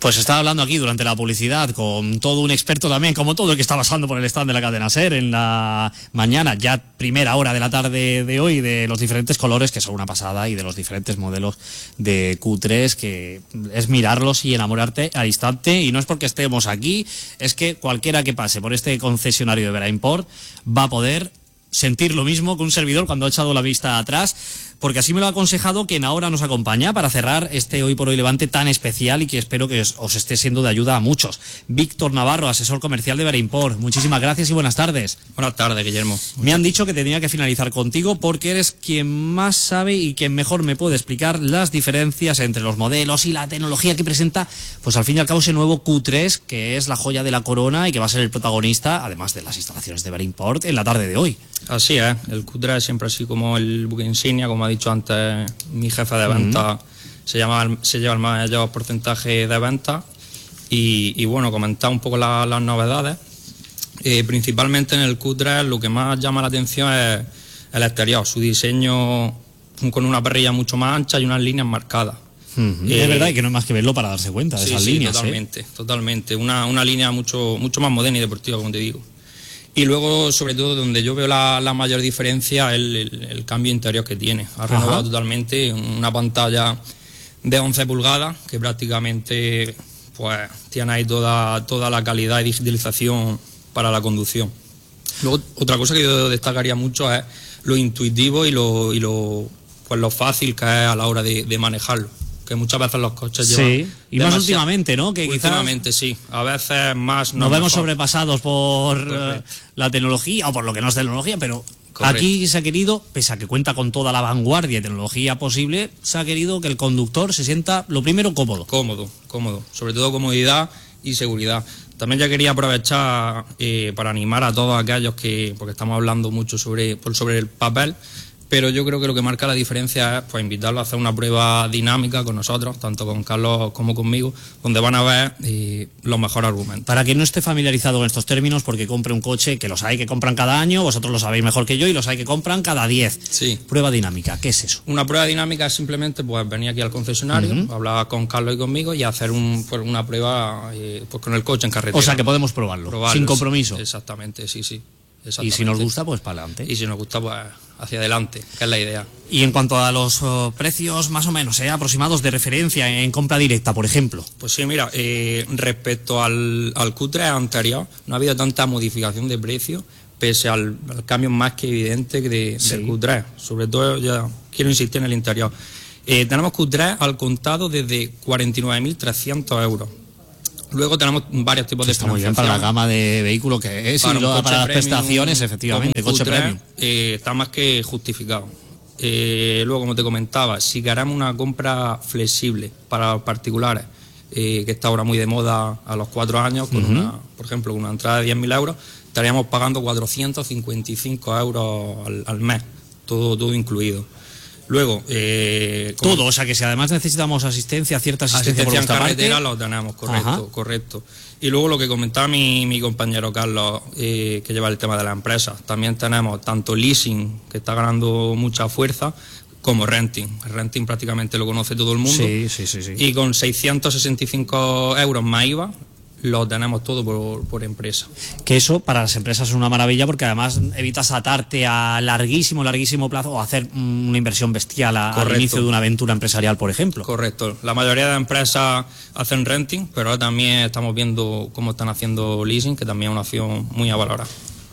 Pues estaba hablando aquí durante la publicidad con todo un experto también, como todo el que está pasando por el stand de la cadena SER en la mañana, ya primera hora de la tarde de hoy, de los diferentes colores, que son una pasada, y de los diferentes modelos de Q3, que es mirarlos y enamorarte al instante. Y no es porque estemos aquí, es que cualquiera que pase por este concesionario de Vera Import va a poder sentir lo mismo que un servidor cuando ha echado la vista atrás, porque así me lo ha aconsejado quien ahora nos acompaña para cerrar este Hoy por Hoy Levante tan especial y que espero que os esté siendo de ayuda a muchos. Víctor Navarro, asesor comercial de Vera Import. Muchísimas gracias y buenas tardes. Buenas tardes, Guillermo. Me han dicho que tenía que finalizar contigo porque eres quien más sabe y quien mejor me puede explicar las diferencias entre los modelos y la tecnología que presenta, pues al fin y al cabo, ese nuevo Q3, que es la joya de la corona y que va a ser el protagonista, además de las instalaciones de Vera Import, en la tarde de hoy. Así es, el Q3 siempre así como el buque insignia, como ha dicho antes mi jefe de venta, se lleva el mayor porcentaje de ventas y bueno, comentar un poco las novedades. Principalmente en el Q3 lo que más llama la atención es el exterior, su diseño con una parrilla mucho más ancha y unas líneas marcadas. Es verdad, y que no hay más que verlo para darse cuenta de esas líneas. Totalmente, una línea mucho más moderna y deportiva, como te digo. Y luego, sobre todo, donde yo veo la mayor diferencia es el cambio interior que tiene. Ha renovado totalmente una pantalla de 11 pulgadas que prácticamente pues tiene ahí toda la calidad y digitalización para la conducción. Luego, otra cosa que yo destacaría mucho es lo intuitivo y lo fácil que es a la hora de manejarlo. Que muchas veces los coches llevan... Sí, y más últimamente, ¿no? Que últimamente quizás sí, a veces más... nos vemos sobrepasados por la tecnología o por lo que no es tecnología, pero aquí se ha querido, pese a que cuenta con toda la vanguardia y tecnología posible, se ha querido que el conductor se sienta, lo primero, cómodo. Cómodo, sobre todo comodidad y seguridad. También ya quería aprovechar para animar a todos aquellos que, porque estamos hablando mucho sobre el papel, pero yo creo que lo que marca la diferencia es pues invitarlos a hacer una prueba dinámica con nosotros, tanto con Carlos como conmigo, donde van a ver los mejores argumentos. Para quien no esté familiarizado con estos términos, porque compre un coche, que los hay que compran cada año, vosotros lo sabéis mejor que yo, y los hay que compran cada 10. Sí. Prueba dinámica, ¿qué es eso? Una prueba dinámica es simplemente pues venir aquí al concesionario, hablar con Carlos y conmigo y hacer una prueba pues con el coche en carretera. O sea que podemos probarlo sin compromiso. Exactamente, sí. Y si nos gusta, pues para adelante. Y si nos gusta, pues hacia adelante, que es la idea. Y en cuanto a los precios más o menos aproximados de referencia en compra directa, por ejemplo. Pues sí, mira, respecto al Q3 anterior, no ha habido tanta modificación de precio, pese al cambio más que evidente del Q3. Sobre todo, ya quiero insistir en el interior. Tenemos Q3 al contado desde 49.300 euros. Luego tenemos varios tipos de financiación. Está muy bien para la gama de vehículos que es, y luego para las prestaciones, efectivamente, coche premium. Está más que justificado. Luego, como te comentaba, si queremos una compra flexible para los particulares, que está ahora muy de moda a los 4 años, con por ejemplo, una entrada de 10.000 euros, estaríamos pagando 455 euros al mes, todo incluido. Luego, todo, o sea que si además necesitamos cierta asistencia por nuestra en carretera, parte, lo tenemos, correcto. Y luego lo que comentaba mi compañero Carlos, que lleva el tema de la empresa, también tenemos tanto leasing, que está ganando mucha fuerza, como renting. El renting prácticamente lo conoce todo el mundo. Sí. Y con 665 euros más IVA, lo tenemos todo por empresa. Que eso para las empresas es una maravilla, porque además evitas atarte a larguísimo plazo o hacer una inversión bestial al inicio de una aventura empresarial, por ejemplo. Correcto. La mayoría de empresas hacen renting, pero ahora también estamos viendo cómo están haciendo leasing, que también es una opción muy a valorar.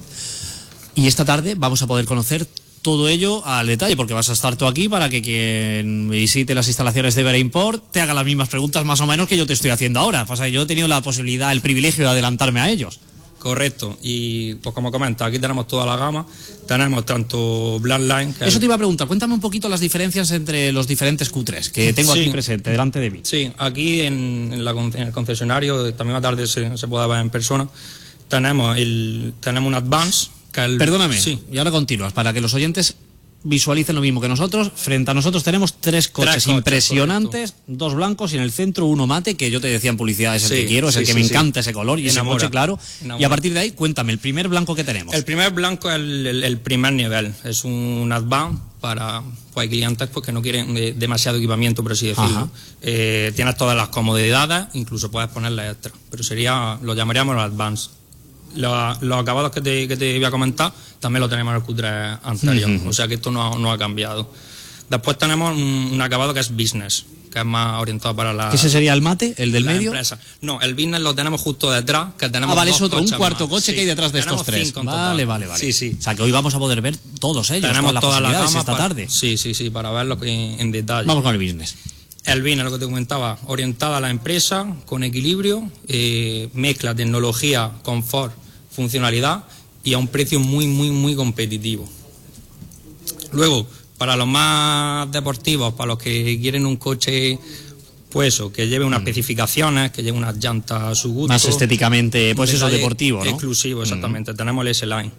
Y esta tarde vamos a poder conocer todo ello al detalle, porque vas a estar tú aquí para que quien visite las instalaciones de Vera Import te haga las mismas preguntas más o menos que yo te estoy haciendo ahora. O sea, yo he tenido la posibilidad, el privilegio de adelantarme a ellos. Correcto, y pues como comenta, aquí tenemos toda la gama, tenemos tanto Blackline... Eso te iba a preguntar, cuéntame un poquito las diferencias entre los diferentes Q3 que tengo aquí presente, delante de mí. Sí, aquí en el concesionario, también a tarde se puede ver en persona, tenemos un Advance... Perdóname, y ahora continúas, para que los oyentes visualicen lo mismo que nosotros. Frente a nosotros tenemos tres coches impresionantes, correcto. 2 blancos y en el centro uno mate, que yo te decía en publicidad es el que quiero, es el que me encanta ese color y ese coche, claro. Y a partir de ahí, cuéntame, el primer blanco que tenemos. El primer blanco es el primer nivel, es un Advance para hay clientes pues, que no quieren demasiado equipamiento, por así decirlo. Tienes todas las comodidades, incluso puedes ponerle extra, pero lo llamaríamos los Advance. Los acabados que te voy a comentar también lo tenemos en el Q3 anterior, o sea que esto no ha cambiado. Después tenemos un acabado que es business, que es más orientado para la... ¿Ese sería el mate, el del medio? Empresa. No, el business lo tenemos justo detrás, que tenemos vale, es otro, un cuarto coche que hay detrás de estos tres. Vale. Sí. O sea que hoy vamos a poder ver todos ellos, tenemos todas las gamas esta tarde. Sí, para verlo en detalle. Vamos con el business. El business, lo que te comentaba, orientada a la empresa, con equilibrio, mezcla tecnología, confort, funcionalidad y a un precio muy competitivo. Luego, para los más deportivos, para los que quieren un coche, pues eso, que lleve unas especificaciones, que lleve unas llantas a su gusto. Más estéticamente, pues eso, deportivo, ¿no? Exclusivo, exactamente. Tenemos el S-Line.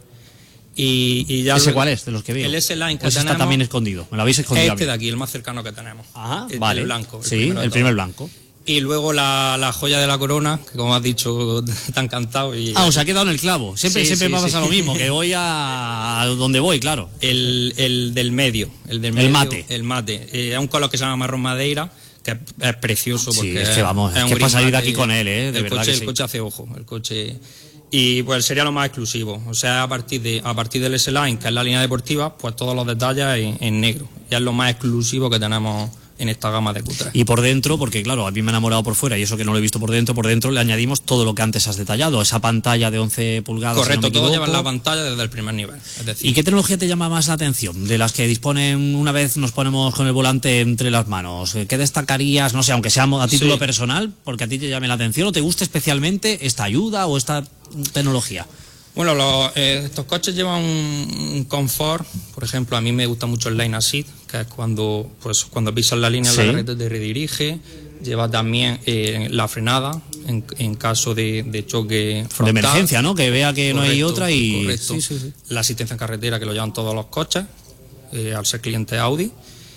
Y ya ¿Ese cuál es, de los que veo? El S-Line que pues tenemos... está también escondido, me lo habéis escondido. Este de aquí, el más cercano que tenemos. Ajá, el blanco. El primer blanco. Y luego la joya de la corona, que como has dicho, te ha encantado. O sea, ha quedado en el clavo. Siempre me pasa lo mismo, que voy a donde voy, claro. El del medio. El mate. El mate. Es un color que se llama marrón madeira, que es precioso. Porque es que vamos, es que para salir de aquí con él, de verdad que sí. El coche hace ojo, el coche... Y pues sería lo más exclusivo. O sea, a partir del S-Line, que es la línea deportiva, pues todos los detalles en negro. Ya es lo más exclusivo que tenemos en esta gama de Q3. Y por dentro, porque claro, a mí me ha enamorado por fuera y eso que no lo he visto por dentro le añadimos todo lo que antes has detallado, esa pantalla de 11 pulgadas. Correcto, si no me todo lleva la pantalla desde el primer nivel. Es decir, ¿y qué tecnología te llama más la atención? De las que disponen una vez nos ponemos con el volante entre las manos, ¿qué destacarías, no sé, aunque sea a título personal, porque a ti te llame la atención o te guste especialmente esta ayuda o esta tecnología? Bueno, estos coches llevan un confort. Por ejemplo, a mí me gusta mucho el Lane Assist, que es cuando pisas la línea, la red te redirige. Lleva también la frenada en caso de choque frontal. De emergencia, ¿no? Que vea que no hay otra y... Correcto. Sí. La asistencia en carretera, que lo llevan todos los coches, al ser cliente Audi.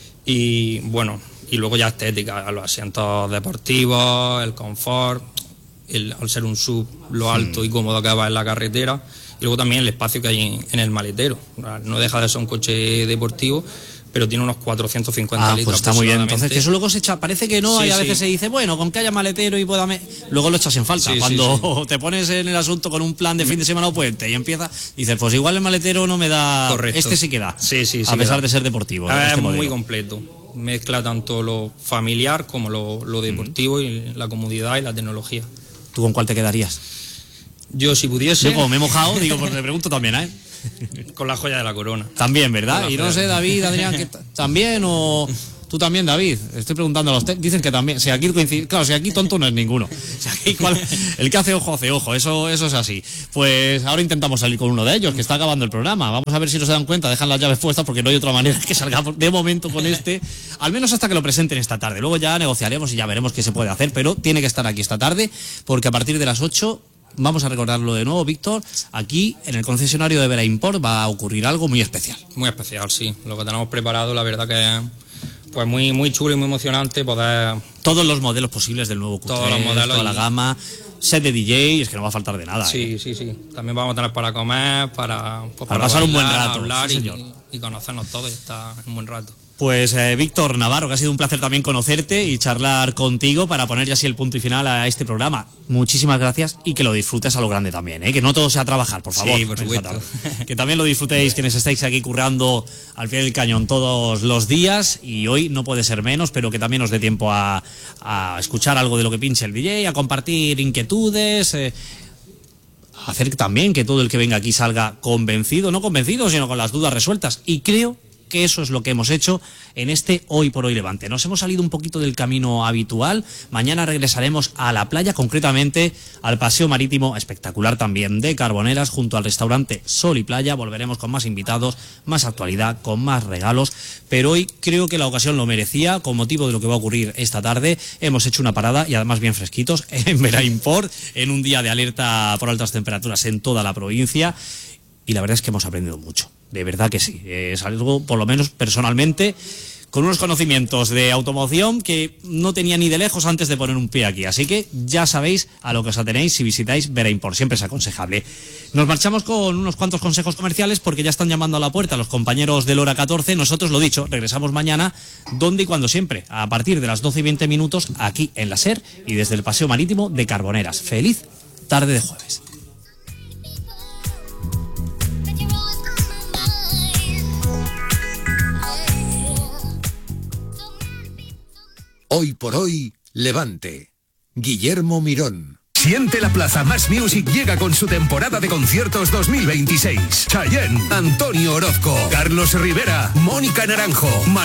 Y bueno, y luego ya estética, los asientos deportivos, el confort... al ser un sub, lo alto y cómodo que va en la carretera, y luego también el espacio que hay en el maletero. No deja de ser un coche deportivo, pero tiene unos 450 litros. Pues está muy bien. Entonces, que eso luego se echa, parece que no, y a veces se dice, bueno, con que haya maletero y pueda... Luego lo echas en falta. Cuando te pones en el asunto con un plan de fin de semana o puente y empiezas, dices, pues igual el maletero no me da... Correcto. Este sí que da. Sí, a pesar de ser deportivo. Es muy completo. Mezcla tanto lo familiar como lo deportivo y la comodidad y la tecnología. ¿Tú con cuál te quedarías? Yo, si pudiese... Yo, como me he mojado, digo, pues le pregunto también, ¿eh? Con la joya de la corona. También, ¿verdad? Y no sé, David, Adrián, que ¿también o...? Tú también, David. Estoy preguntando a los dicen que también. Si aquí coincide, claro, si aquí tonto no es ninguno. Si aquí el que hace ojo, eso es así. Pues ahora intentamos salir con uno de ellos, que está acabando el programa. Vamos a ver si no se dan cuenta, dejan las llaves puestas, porque no hay otra manera que salgamos de momento con este, al menos hasta que lo presenten esta tarde. Luego ya negociaremos y ya veremos qué se puede hacer, pero tiene que estar aquí esta tarde, porque a partir de las 8... Vamos a recordarlo de nuevo, Víctor. Aquí, en el concesionario de Vera Import, va a ocurrir algo muy especial. Muy especial, sí. Lo que tenemos preparado, la verdad que es pues muy chulo y muy emocionante poder... Todos los modelos posibles del nuevo Q3, todos los modelos, toda la gama, set de DJ, es que no va a faltar de nada. Sí. También vamos a tener para comer, para pasar un buen rato, hablar sí, y conocernos todos y estar un buen rato. Pues Víctor Navarro, que ha sido un placer también conocerte y charlar contigo para poner ya así el punto y final a este programa. Muchísimas gracias y que lo disfrutes a lo grande también, que no todo sea trabajar, por favor. Sí, por supuesto. Que también lo disfrutéis quienes estáis aquí currando al pie del cañón todos los días, y hoy no puede ser menos, pero que también os dé tiempo a escuchar algo de lo que pinche el DJ, a compartir inquietudes, a hacer también que todo el que venga aquí salga convencido, no convencido, sino con las dudas resueltas. Y creo que eso es lo que hemos hecho en este Hoy por Hoy Levante. Nos hemos salido un poquito del camino habitual. Mañana regresaremos a la playa, concretamente al paseo marítimo espectacular también de Carboneras, junto al restaurante Sol y Playa. Volveremos con más invitados, más actualidad, con más regalos, pero hoy creo que la ocasión lo merecía. Con motivo de lo que va a ocurrir esta tarde, hemos hecho una parada, y además bien fresquitos, en Vera Import, en un día de alerta por altas temperaturas en toda la provincia, y la verdad es que hemos aprendido mucho. de verdad que sí. Es algo, por lo menos personalmente, con unos conocimientos de automoción que no tenía ni de lejos antes de poner un pie aquí. Así que ya sabéis a lo que os atenéis si visitáis Vera Import, siempre es aconsejable. Nos marchamos con unos cuantos consejos comerciales porque ya están llamando a la puerta los compañeros del Hora 14. Nosotros, lo dicho, regresamos mañana, donde y cuando siempre, a partir de las 12:20, aquí en la SER y desde el Paseo Marítimo de Carboneras. Feliz tarde de jueves. Hoy por hoy, Levante. Guillermo Mirón. Siente la Plaza Más Music llega con su temporada de conciertos 2026. Chayanne, Antonio Orozco, Carlos Rivera, Mónica Naranjo,